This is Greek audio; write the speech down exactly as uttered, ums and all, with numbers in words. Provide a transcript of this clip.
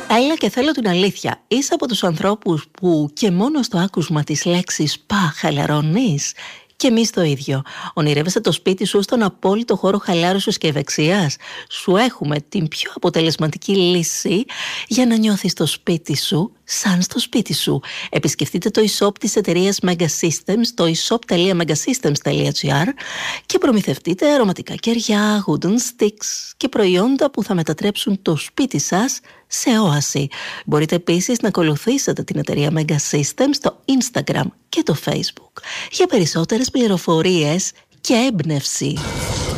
Έλα και θέλω την αλήθεια. Είσαι από τους ανθρώπους που και μόνο στο άκουσμα της λέξης «πα» χαλαρώνεις? Και εμείς το ίδιο. Ονειρεύεσαι το σπίτι σου στον απόλυτο χώρο χαλάρωσης και ευεξίας? Σου έχουμε την πιο αποτελεσματική λύση για να νιώθεις το σπίτι σου σαν στο σπίτι σου. Επισκεφτείτε το e-shop της εταιρείας Megasystems, το e shop τελεία megasystems τελεία gr, και προμηθευτείτε αρωματικά κεριά, wooden sticks και προϊόντα που θα μετατρέψουν το σπίτι σας σε όαση. Μπορείτε επίσης να ακολουθήσετε την εταιρεία Megasystems στο Instagram και το Facebook για περισσότερες πληροφορίες και έμπνευση.